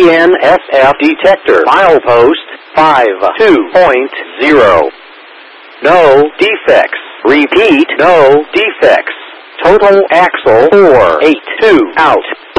GNSS detector. Milepost 52.0. No defects. Repeat, no defects. Total axle 482 out.